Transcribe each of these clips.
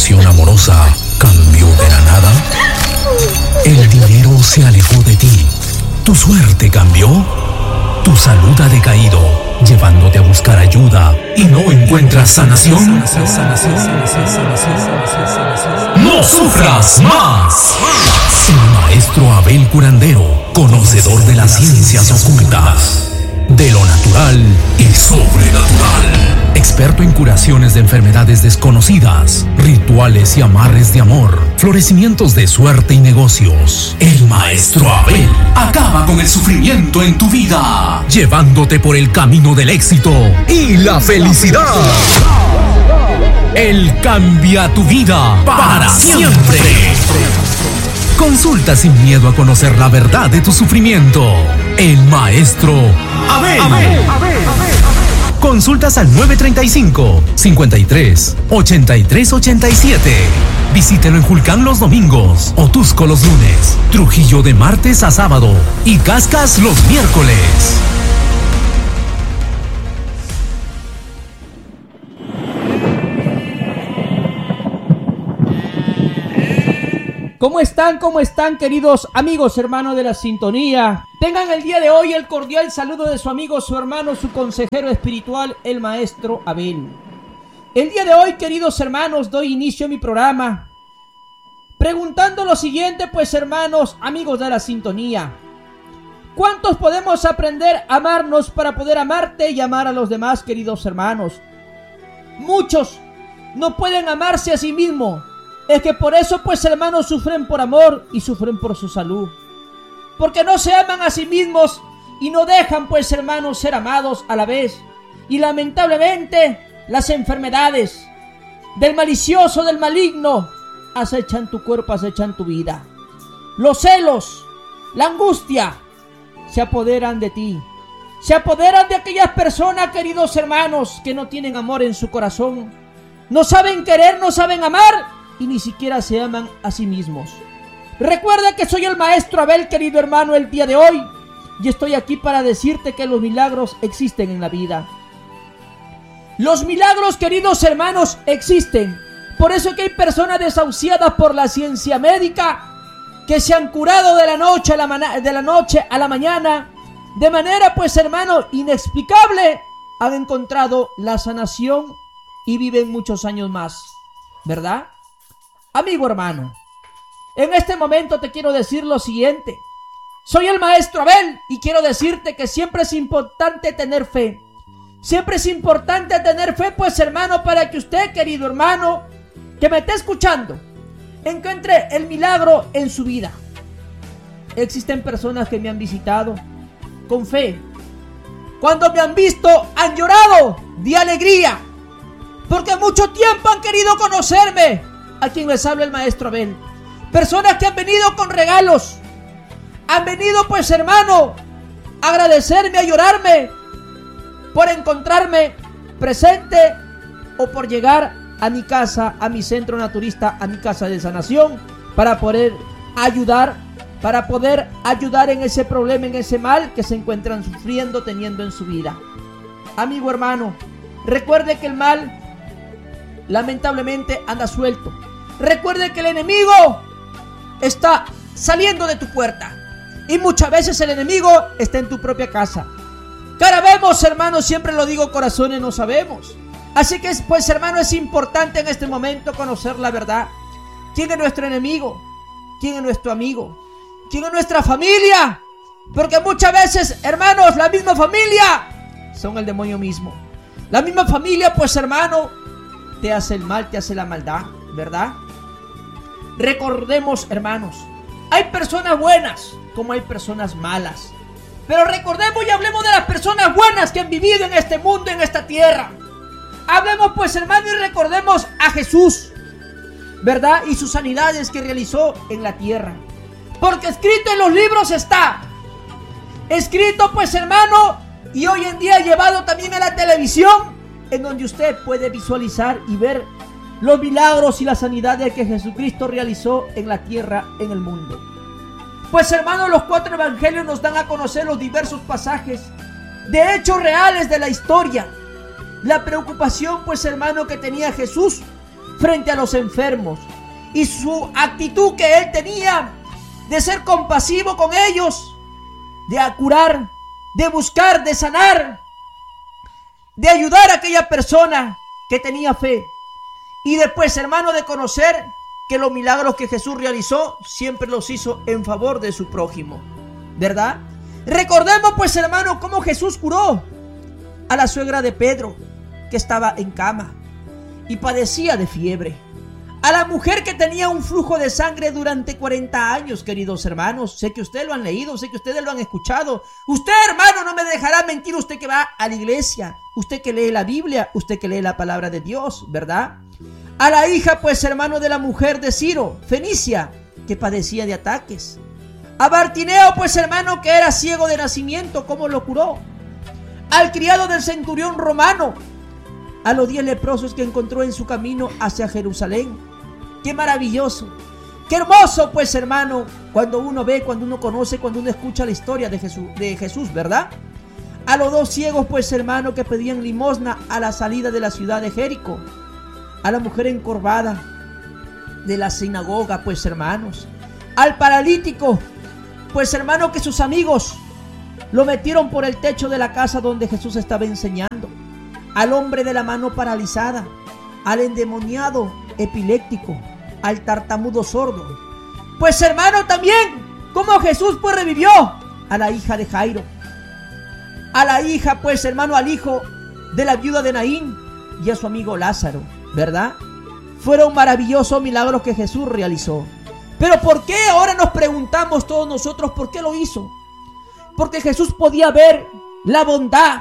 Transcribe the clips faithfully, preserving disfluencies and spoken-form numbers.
relación amorosa cambió de la nada? ¿El dinero se alejó de ti? ¿Tu suerte cambió? ¿Tu salud ha decaído, llevándote a buscar ayuda y no encuentras sanación? ¡No sufras más! El maestro Abel Curandero, conocedor de las ciencias ocultas, de lo natural y sobrenatural. Experto en curaciones de enfermedades desconocidas, rituales y amarres de amor, florecimientos de suerte y negocios. El maestro Abel acaba con el sufrimiento en tu vida, llevándote por el camino del éxito y la felicidad. Él cambia tu vida para siempre. Consulta sin miedo a conocer la verdad de tu sufrimiento. El maestro Abel. Abel, Abel, Abel. Consultas al nueve treinta y cinco, cincuenta y tres, ochenta y tres ochenta y siete. Visítelo en Julcán los domingos, Otusco los lunes, Trujillo de martes a sábado y Cascas los miércoles. ¿Cómo están? ¿Cómo están, queridos amigos, hermanos de la sintonía? Tengan el día de hoy el cordial saludo de su amigo, su hermano, su consejero espiritual, el maestro Abel. El día de hoy, queridos hermanos, doy inicio a mi programa preguntando lo siguiente, pues, hermanos, amigos de la sintonía. ¿Cuántos podemos aprender a amarnos para poder amarte y amar a los demás, queridos hermanos? Muchos no pueden amarse a sí mismos. Es que por eso, pues, hermanos, sufren por amor y sufren por su salud. Porque no se aman a sí mismos y no dejan, pues, hermanos, ser amados a la vez. Y lamentablemente, las enfermedades del malicioso, del maligno, acechan tu cuerpo, acechan tu vida. Los celos, la angustia, se apoderan de ti. Se apoderan de aquellas personas, queridos hermanos, que no tienen amor en su corazón. No saben querer, no saben amar y ni siquiera se aman a sí mismos. Recuerda que soy el maestro Abel, querido hermano, el día de hoy, y estoy aquí para decirte que los milagros existen en la vida. Los milagros, queridos hermanos, existen. Por eso que hay personas desahuciadas por la ciencia médica que se han curado de la noche a la, man- de la noche a la mañana, de manera, pues, hermano, inexplicable, han encontrado la sanación y viven muchos años más, ¿verdad? Amigo hermano, en este momento te quiero decir lo siguiente. Soy el maestro Abel y quiero decirte que siempre es importante tener fe. Siempre es importante tener fe, pues, hermano, para que usted, querido hermano, que me esté escuchando, encuentre el milagro en su vida. Existen personas que me han visitado con fe. Cuando me han visto, han llorado de alegría, porque mucho tiempo han querido conocerme. A quien les habla el maestro Abel. Personas que han venido con regalos. Han venido, pues, hermano, a agradecerme, a llorarme por encontrarme presente o por llegar a mi casa, a mi centro naturista, a mi casa de sanación, para poder ayudar, para poder ayudar en ese problema, en ese mal que se encuentran sufriendo, teniendo en su vida. Amigo hermano, recuerde que el mal lamentablemente anda suelto. Recuerde que el enemigo está saliendo de tu puerta y muchas veces el enemigo está en tu propia casa. Cara vemos, hermanos, siempre lo digo, corazones no sabemos. Así que, pues, hermano, es importante en este momento conocer la verdad. ¿Quién es nuestro enemigo? ¿Quién es nuestro amigo? ¿Quién es nuestra familia? Porque muchas veces, hermanos, la misma familia son el demonio mismo. La misma familia, pues, hermano, te hace el mal, te hace la maldad, ¿verdad? Recordemos, hermanos, hay personas buenas como hay personas malas. Pero recordemos y hablemos de las personas buenas que han vivido en este mundo, en esta tierra. Hablemos, pues, hermano, y recordemos a Jesús, ¿verdad? Y sus sanidades que realizó en la tierra. Porque escrito en los libros está. Escrito, pues, hermano, y hoy en día llevado también a la televisión, en donde usted puede visualizar y ver los milagros y las sanidades que Jesucristo realizó en la tierra, en el mundo. Pues, hermano, los cuatro evangelios nos dan a conocer los diversos pasajes de hechos reales de la historia. La preocupación, pues, hermano, que tenía Jesús frente a los enfermos. Y su actitud que él tenía de ser compasivo con ellos, de curar, de buscar, de sanar, de ayudar a aquella persona que tenía fe. Y después, hermano, de conocer que los milagros que Jesús realizó siempre los hizo en favor de su prójimo, ¿verdad? Recordemos pues, hermano, cómo Jesús curó a la suegra de Pedro, que estaba en cama y padecía de fiebre. A la mujer que tenía un flujo de sangre durante cuarenta años, queridos hermanos. Sé que ustedes lo han leído, sé que ustedes lo han escuchado. Usted, hermano, no me dejará mentir, usted que va a la iglesia, usted que lee la Biblia, usted que lee la palabra de Dios, ¿verdad? A la hija, pues, hermano, de la mujer de Ciro, Fenicia, que padecía de ataques. A Bartimeo, pues, hermano, que era ciego de nacimiento, ¿cómo lo curó? Al criado del centurión romano. A los diez leprosos que encontró en su camino hacia Jerusalén. ¡Qué maravilloso! ¡Qué hermoso, pues, hermano! Cuando uno ve, cuando uno conoce, cuando uno escucha la historia de Jesús, de Jesús, ¿verdad? A los dos ciegos, pues, hermano, que pedían limosna a la salida de la ciudad de Jericó. A la mujer encorvada de la sinagoga, pues, hermanos. Al paralítico, pues, hermano, que sus amigos lo metieron por el techo de la casa donde Jesús estaba enseñando. Al hombre de la mano paralizada. Al endemoniado epiléptico. Al tartamudo sordo. Pues, hermano, también como Jesús pues revivió a la hija de Jairo. A la hija, pues, hermano, al hijo de la viuda de Naín y a su amigo Lázaro, ¿verdad? Fueron maravillosos milagros que Jesús realizó. Pero ¿por qué ahora nos preguntamos todos nosotros por qué lo hizo? Porque Jesús podía ver la bondad,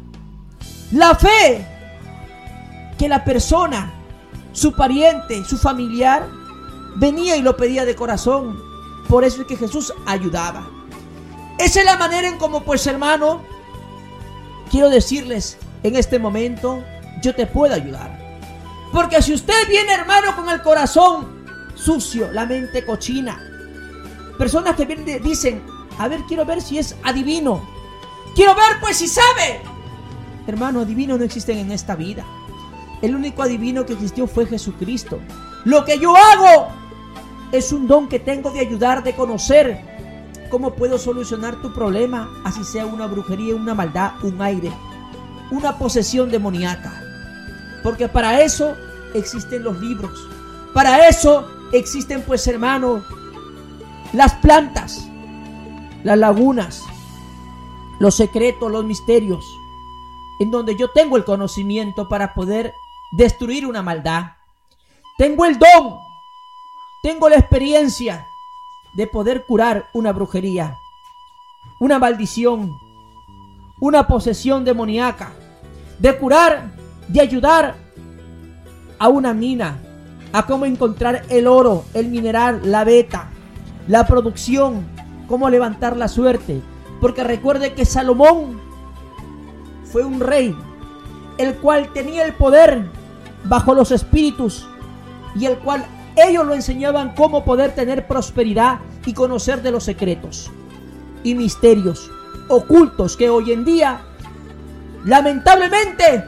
la fe que la persona, su pariente, su familiar, venía y lo pedía de corazón. Por eso es que Jesús ayudaba. Esa es la manera en cómo, pues, hermano, quiero decirles en este momento, yo te puedo ayudar. Porque si usted viene, hermano, con el corazón sucio, la mente cochina, personas que vienen y dicen, a ver, quiero ver si es adivino, quiero ver pues si sabe. Hermano, adivinos no existen en esta vida. El único adivino que existió fue Jesucristo. Lo que yo hago es un don que tengo de ayudar, de conocer cómo puedo solucionar tu problema, así sea una brujería, una maldad, un aire, una posesión demoníaca. Porque para eso existen los libros. Para eso existen, pues, hermano, las plantas, las lagunas, los secretos, los misterios, en donde yo tengo el conocimiento para poder destruir una maldad. Tengo el don, tengo la experiencia de poder curar una brujería, una maldición, una posesión demoníaca, de curar, de ayudar a una mina, a cómo encontrar el oro, el mineral, la beta, la producción, cómo levantar la suerte. Porque recuerde que Salomón fue un rey, el cual tenía el poder bajo los espíritus y el cual ellos lo enseñaban cómo poder tener prosperidad y conocer de los secretos y misterios ocultos que hoy en día, lamentablemente,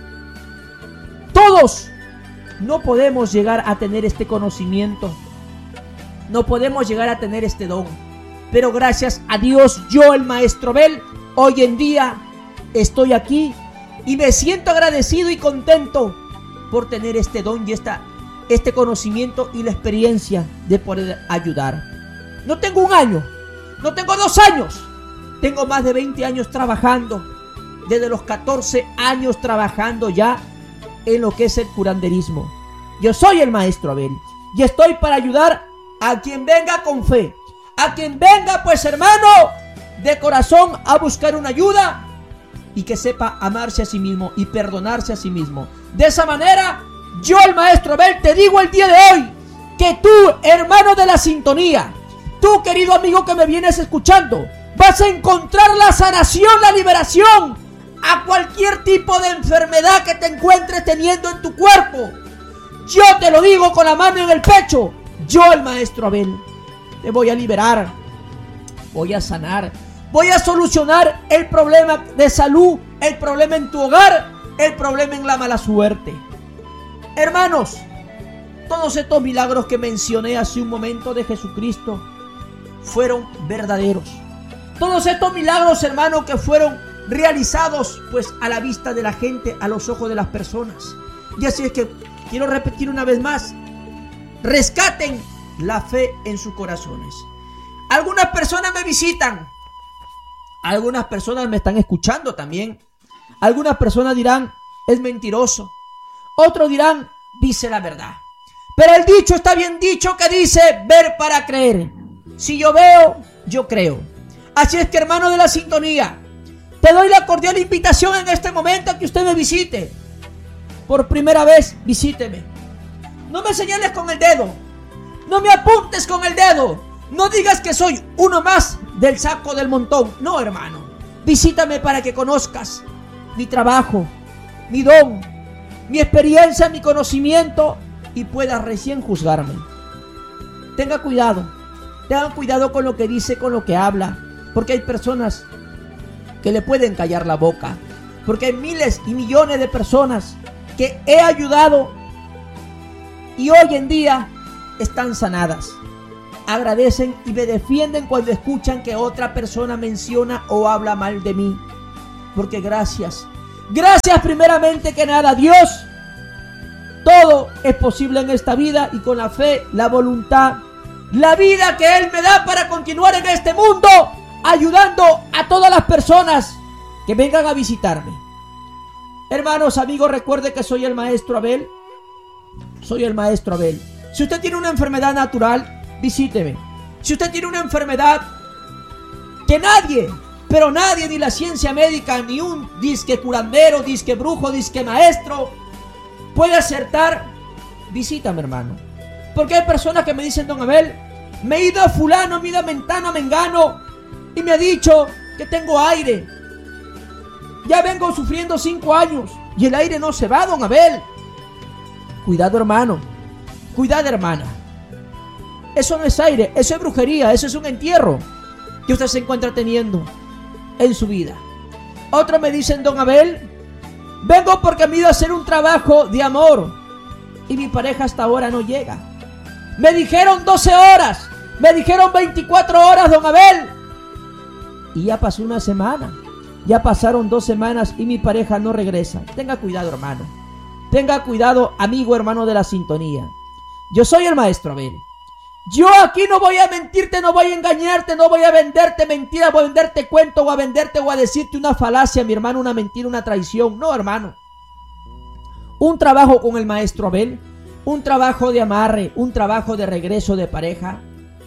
todos no podemos llegar a tener este conocimiento, no podemos llegar a tener este don. Pero gracias a Dios, yo, el Maestro Abel, hoy en día estoy aquí y me siento agradecido y contento por tener este don y esta, este conocimiento y la experiencia de poder ayudar. No tengo un año, no tengo dos años, tengo más de veinte años trabajando, desde los catorce años trabajando ya en lo que es el curanderismo. Yo soy el Maestro Abel y estoy para ayudar a quien venga con fe, a quien venga, pues, hermano, de corazón a buscar una ayuda y que sepa amarse a sí mismo y perdonarse a sí mismo. De esa manera, yo, el Maestro Abel, te digo el día de hoy que tú, hermano de la sintonía, tú, querido amigo que me vienes escuchando, vas a encontrar la sanación, la liberación a cualquier tipo de enfermedad que te encuentres teniendo en tu cuerpo. Yo te lo digo con la mano en el pecho, yo, el Maestro Abel, te voy a liberar, voy a sanar, voy a solucionar el problema de salud, el problema en tu hogar, el problema en la mala suerte. Hermanos, todos estos milagros que mencioné hace un momento de Jesucristo fueron verdaderos. Todos estos milagros, hermano, que fueron realizados pues a la vista de la gente, a los ojos de las personas. Y así es que quiero repetir una vez más: rescaten la fe en sus corazones. Algunas personas me visitan, algunas personas me están escuchando también. Algunas personas dirán: es mentiroso. Otros dirán: dice la verdad. Pero el dicho está bien dicho, que dice: ver para creer. Si yo veo, yo creo. Así es que, hermano de la sintonía, te doy la cordial invitación en este momento a que usted me visite. Por primera vez, visíteme. No me señales con el dedo. No me apuntes con el dedo. No digas que soy uno más del saco del montón. No, hermano. Visítame para que conozcas mi trabajo, mi don, mi experiencia, mi conocimiento, y puedas recién juzgarme. Tenga cuidado. Tengan cuidado con lo que dice, con lo que habla. Porque hay personas que le pueden callar la boca. Porque hay miles y millones de personas que he ayudado y hoy en día están sanadas. Agradecen y me defienden cuando escuchan que otra persona menciona o habla mal de mí. Porque gracias, gracias primeramente que nada a Dios, todo es posible en esta vida, y con la fe, la voluntad, la vida que Él me da para continuar en este mundo, ayudando a todas las personas que vengan a visitarme. Hermanos, amigos, recuerde que soy el maestro Abel. Soy el maestro Abel. Si usted tiene una enfermedad natural, visíteme. Si usted tiene una enfermedad que nadie, pero nadie, ni la ciencia médica, ni un disque curandero, disque brujo, disque maestro puede acertar, visítame, hermano. Porque hay personas que me dicen: don Abel, me he ido a fulano, me he ido a mentano, a mengano, y me ha dicho que tengo aire. Ya vengo sufriendo cinco años y el aire no se va, don Abel. Cuidado, hermano. Cuidado, hermana. Eso no es aire, eso es brujería, eso es un entierro que usted se encuentra teniendo en su vida. Otros me dicen: don Abel, vengo porque me he ido a hacer un trabajo de amor y mi pareja hasta ahora no llega. Me dijeron doce horas, me dijeron veinticuatro horas, don Abel. Y ya pasó una semana, ya pasaron dos semanas y mi pareja no regresa. Tenga cuidado, hermano. Tenga cuidado, amigo, hermano de la sintonía. Yo soy el maestro Abel. Yo aquí no voy a mentirte, no voy a engañarte, no voy a venderte mentiras, voy a venderte cuento, o a venderte o a decirte una falacia, mi hermano, una mentira, una traición. No, hermano. Un trabajo con el maestro Abel, un trabajo de amarre, un trabajo de regreso de pareja,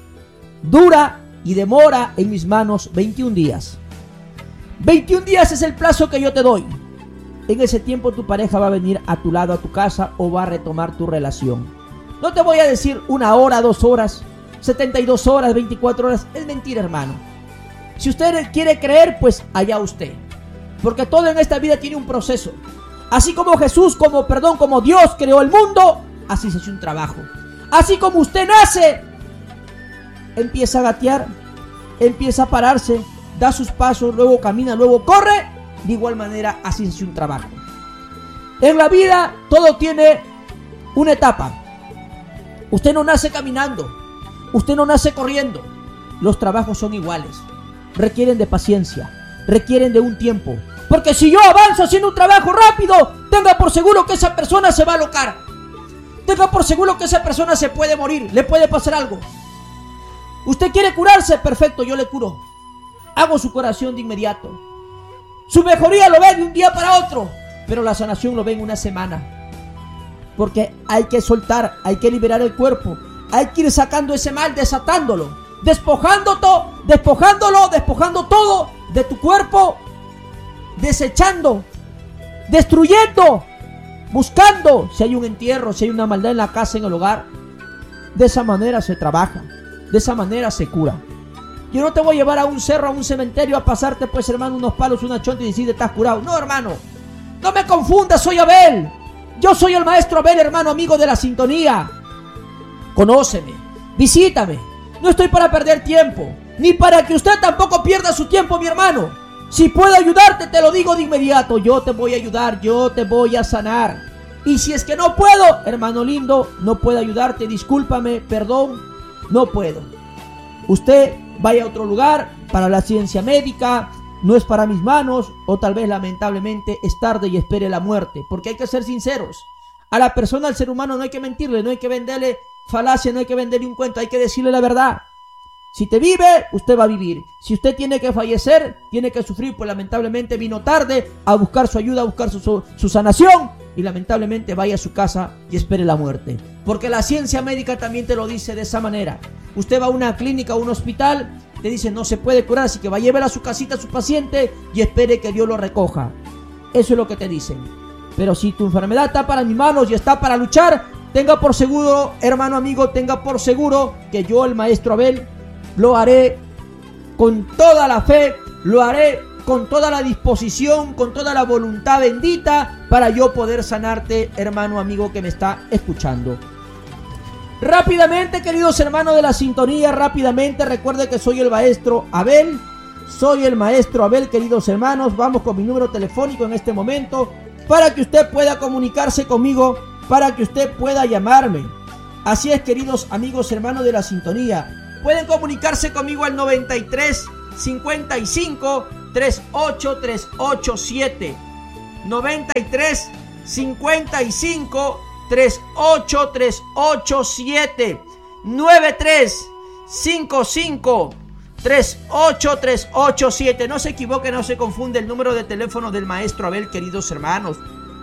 dura y demora en mis manos veintiún días. veintiún días es el plazo que yo te doy. En ese tiempo tu pareja va a venir a tu lado, a tu casa, o va a retomar tu relación. No te voy a decir una hora, dos horas, setenta y dos horas, veinticuatro horas. Es mentira, hermano. Si usted quiere creer, pues allá usted. Porque todo en esta vida tiene un proceso. Así como Jesús, como perdón, como Dios creó el mundo, así se hace un trabajo. Así como usted nace, empieza a gatear, empieza a pararse, da sus pasos, luego camina, luego corre. De igual manera, así se hace un trabajo. En la vida todo tiene una etapa. Usted no nace caminando, usted no nace corriendo. Los trabajos son iguales. Requieren de paciencia, requieren de un tiempo. Porque si yo avanzo haciendo un trabajo rápido, tenga por seguro que esa persona se va a alocar. Tenga por seguro que esa persona se puede morir, le puede pasar algo. ¿Usted quiere curarse? Perfecto, yo le curo. Hago su curación de inmediato. Su mejoría lo ve de un día para otro, pero la sanación lo ve en una semana. Porque hay que soltar, hay que liberar el cuerpo, hay que ir sacando ese mal, desatándolo, despojando todo, despojándolo, despojando todo de tu cuerpo, desechando, destruyendo, buscando si hay un entierro, si hay una maldad en la casa, en el hogar. De esa manera se trabaja, de esa manera se cura. Yo no te voy a llevar a un cerro, a un cementerio, a pasarte, pues, hermano, unos palos, una chonta y decirte estás curado. No, hermano, no me confundas, soy Abel. Yo soy el maestro Abel, hermano, amigo de la sintonía. Conóceme, visítame. No estoy para perder tiempo, ni para que usted tampoco pierda su tiempo, mi hermano. Si puedo ayudarte, te lo digo de inmediato. Yo te voy a ayudar, yo te voy a sanar. Y si es que no puedo, hermano lindo, no puedo ayudarte, discúlpame, perdón, no puedo. Usted vaya a otro lugar para la ciencia médica, no es para mis manos, o tal vez lamentablemente es tarde y espere la muerte, porque hay que ser sinceros. A la persona, al ser humano, no hay que mentirle, no hay que venderle falacia, no hay que venderle un cuento, hay que decirle la verdad. Si te vive, usted va a vivir. Si usted tiene que fallecer, tiene que sufrir, pues lamentablemente vino tarde a buscar su ayuda, a buscar su, su, su sanación, y lamentablemente vaya a su casa y espere la muerte. Porque la ciencia médica también te lo dice de esa manera. Usted va a una clínica, a un hospital, te dice no se puede curar, así que va a llevar a su casita a su paciente y espere que Dios lo recoja. Eso es lo que te dicen. Pero si tu enfermedad está para mis manos y está para luchar, tenga por seguro, hermano amigo, tenga por seguro que yo, el maestro Abel, lo haré con toda la fe, lo haré con toda la disposición, con toda la voluntad bendita para yo poder sanarte, hermano amigo que me está escuchando. Rápidamente, queridos hermanos de la sintonía, rápidamente, recuerde que soy el maestro Abel, soy el maestro Abel, queridos hermanos. Vamos con mi número telefónico en este momento para que usted pueda comunicarse conmigo, para que usted pueda llamarme. Así es, queridos amigos hermanos de la sintonía, pueden comunicarse conmigo al noventa y tres, cincuenta y cinco, treinta y ocho, trescientos ochenta y siete. noventa y tres, cincuenta y cinco, treinta y ocho, trescientos ochenta y siete. noventa y tres, cincuenta y cinco, treinta y ocho, trescientos ochenta y siete. No se equivoque, no se confunde el número de teléfono del maestro Abel, queridos hermanos.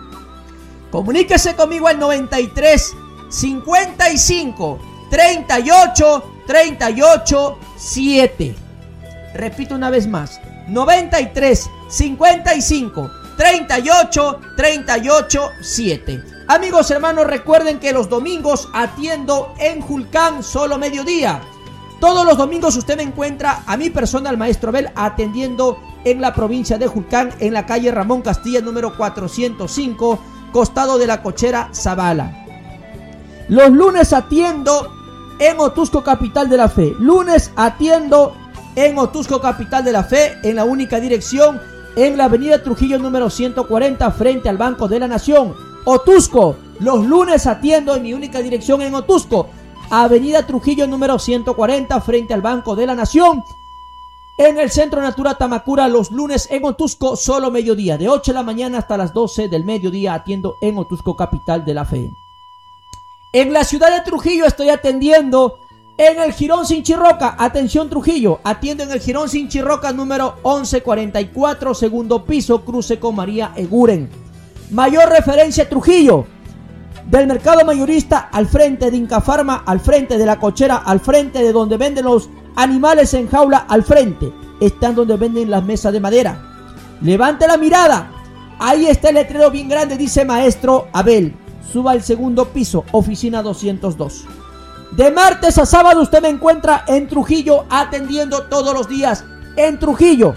Comuníquese conmigo al noventa y tres, cincuenta y cinco, treinta y ocho, treinta y ocho, siete. Repito una vez más, noventa y tres, cincuenta y cinco, treinta y ocho, treinta y ocho, siete. Amigos hermanos, recuerden que los domingos atiendo en Julcán solo mediodía. Todos los domingos usted me encuentra a mi persona, al maestro Abel, atendiendo en la provincia de Julcán, en la calle Ramón Castilla, número cuatrocientos cinco, costado de la cochera Zavala. Los lunes atiendo en Otusco, capital de la fe. Lunes atiendo en Otusco, capital de la fe, en la única dirección, en la avenida Trujillo número ciento cuarenta, frente al Banco de la Nación. Otusco, los lunes atiendo en mi única dirección en Otusco, avenida Trujillo número ciento cuarenta, frente al Banco de la Nación. En el Centro Natura Tamacura, los lunes en Otusco, solo mediodía, de ocho de la mañana hasta las doce del mediodía, atiendo en Otusco, capital de la fe. En la ciudad de Trujillo estoy atendiendo en el Jirón Sinchirroca. Atención Trujillo, atiendo en el Jirón Sinchirroca número once cuarenta y cuatro, segundo piso, cruce con María Eguren. Mayor referencia Trujillo, del mercado mayorista al frente de Incafarma, al frente de la cochera, al frente de donde venden los animales en jaula, al frente están donde venden las mesas de madera. Levante la mirada, ahí está el letrero bien grande, dice maestro Abel. Suba al segundo piso, oficina doscientos dos. De martes a sábado usted me encuentra en Trujillo, atendiendo todos los días en Trujillo.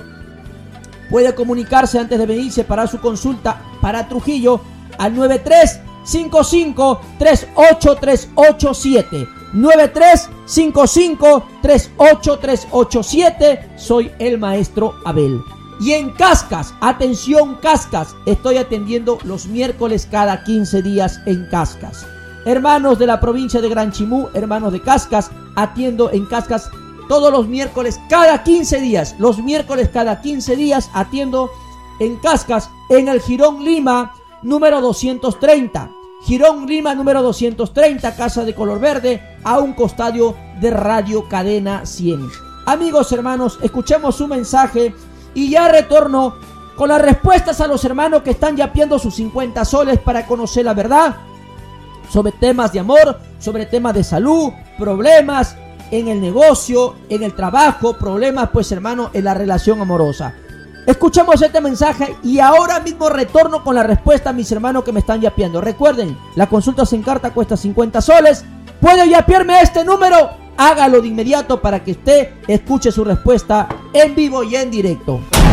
Puede comunicarse antes de venirse para su consulta para Trujillo al noventa y tres, cincuenta y cinco, treinta y ocho, trescientos ochenta y siete. noventa y tres, cincuenta y cinco, treinta y ocho, trescientos ochenta y siete. Soy el maestro Abel. Y en Cascas, atención Cascas, estoy atendiendo los miércoles cada quince días en Cascas. Hermanos de la provincia de Gran Chimú, hermanos de Cascas, atiendo en Cascas todos los miércoles cada quince días. Los miércoles cada quince días atiendo en Cascas, en el Jirón Lima número doscientos treinta. Jirón Lima número doscientos treinta, casa de color verde, a un costado de Radio Cadena cien. Amigos hermanos, escuchemos su mensaje y ya retorno con las respuestas a los hermanos que están yapeando sus cincuenta soles para conocer la verdad sobre temas de amor, sobre temas de salud, problemas en el negocio, en el trabajo, problemas pues hermano en la relación amorosa. Escuchamos este mensaje y ahora mismo retorno con la respuesta a mis hermanos que me están yapeando. Recuerden, la consulta sin carta cuesta cincuenta soles. Puede yapearme a este número, hágalo de inmediato para que usted escuche su respuesta en vivo y en directo.